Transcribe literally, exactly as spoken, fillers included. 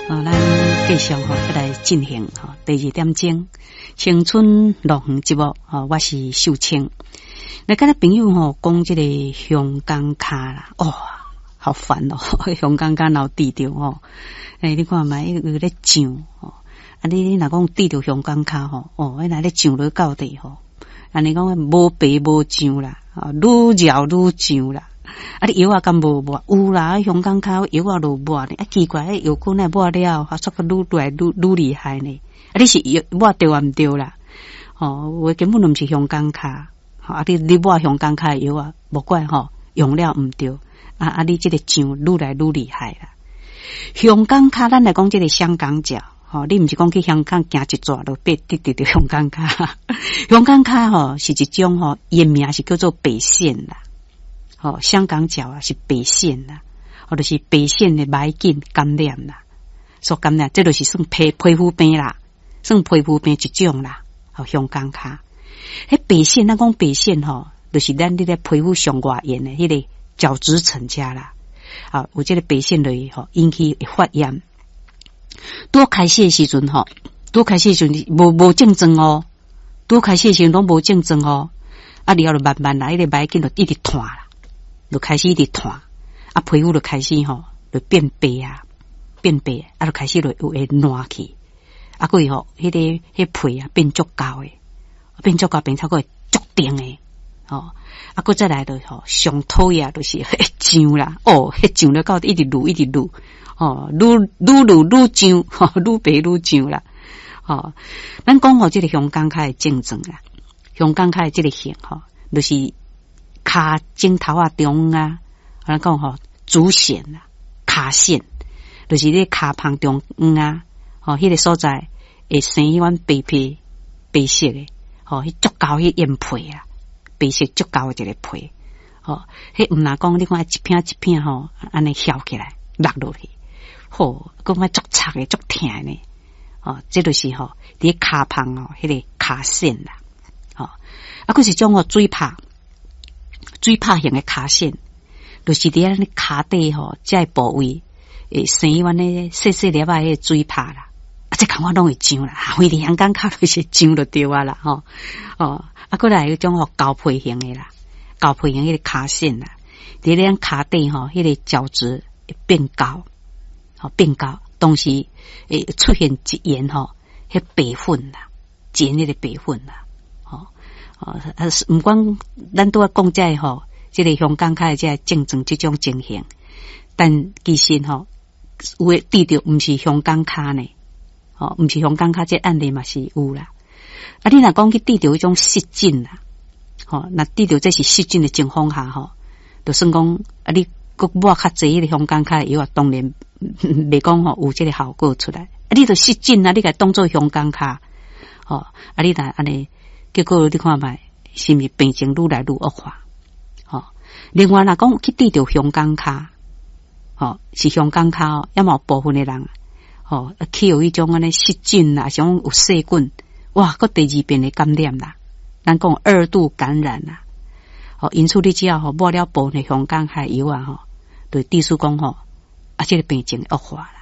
哦，咱继续吼，要来进行吼第二点钟青春乐园节目。哦，我是秀清。那跟咱朋友吼讲这个香港卡啦，哦，好烦哦，香港卡闹地着哦。诶、欸，你看嘛，伊个咧上哦，啊你你若讲地着香港卡吼，哦，伊若咧上落到地吼，安尼讲无白无上啦，啊，愈绕愈上啦。啊！你药啊，敢无抹？有啦，香港卡药啊，都抹呢。啊，奇怪，迄药膏那抹了，啊，煞个愈来愈愈厉害呢。啊，你是药抹对啊？毋对啦？哦，我根本都毋是香港卡。啊，你你抹香港卡药啊，无怪吼，用了毋对。啊啊，你这个上愈来愈厉害啦。香港卡，咱来讲这个香港脚。吼、哦，你毋是讲去香港行一转就变得得着香港卡。香港卡吼是一种吼，伊名是叫做白线啦。哦，香港脚啊是白线啦，或者是白线的霾菌感染啦，所感染，这就是算皮皮肤病啦，算皮肤病一种啦。哦，香港卡，迄白线，咱讲白线吼，就是咱这个皮肤上外缘的迄个角质层加啦。啊，有这个白线类吼引起发炎，多开始的时阵吼，多开始的时阵无无症状哦，多开始的时阵拢无症状哦，啊，然后就慢慢来，迄个霾菌就一直断啦。就开始一直断，啊，皮肤就开始吼，就变白啊，变白，啊，就开始就有会烂去，啊，过吼，迄个迄皮啊变足高诶，变足高变超过足顶诶，哦，啊，过再来就吼，上讨厌就是迄痒啦，哦，迄痒了到一直撸一直撸，哦，撸撸撸撸痒，吼，愈白愈痒啦，哦，咱讲吼，这个香港卡诶症状啊，香港卡诶这个型吼，就是。骹颈头啊中啊，咱讲吼主线啊，骹线，就是咧骹旁中央啊，吼、哦，迄、那个所在会生迄款白皮白色诶，吼、哦，迄足高迄眼皮啊，白色足高诶一个皮，吼、哦，迄毋若讲你看一片一片吼，安尼翘起来落落去，吼，讲遐足擦诶足疼呢，哦，这就是吼伫骹旁哦，迄、那个骹线啦，吼、哦，啊，佫是种哦水泡。水泡型的骹线，就是伫咱骹底吼，这部位会生迄款咧细细粒啊，迄个水泡啦。啊，这看我拢会痒啦，非得香港骹就是痒就对啊啦，吼哦。啊，过来迄种吼高皮型的啦，高皮型迄个骹线啦，伫咱骹底吼，迄个角质会变高，吼变高，同时会出现一缘吼，迄白粉啦，一缘迄个白粉啦。哦，啊，毋管咱拄啊讲遮吼，即、這个香港卡遮症状即种情形，但其实吼，有诶治着毋是香港卡呢，哦，毋是香港卡，这案例嘛是有啦。啊，你若讲去治着迄种湿疹啦，吼、哦，若治着这是湿疹诶情况下吼，就算讲啊，你佫抹较济迄个香港卡药啊，当然袂讲吼有即个效果出来。啊，你著湿疹啊，你甲当做香港卡，哦，啊，你若安尼。结果你看卖，是毋是病情愈来愈恶化？哦，另外若讲去治着香港卡，哦，是香港卡哦，要么部分的人，哦，去有迄种安尼湿疹啦，像有细菌，哇，搁第二遍的感染啦，咱讲二度感染啦，哦，因此你只要吼抹了部分的香港卡药啊，吼，对，地叔讲吼，啊，这个病情恶化啦。